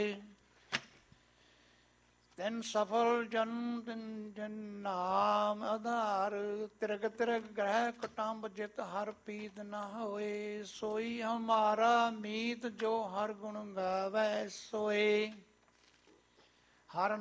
ਤਿਨ ਸਫਲ ਜਨਮ ਤਿਨ ਜਨ ਨਾਮ ਆਧਾਰ। ਤਿਰਗ ਤਿਰਗ ਗ੍ਰਹਿ ਕੁਟੰਬ ਜਿਤ ਹਰ ਪੀਤ ਨਾ ਹੋਏ। ਸੋਈ ਹਮਾਰਾ ਮੀਤ ਜੋ ਹਰ ਗੁਣ ਗਾਵੈ ਸੋਏ। ਹਰ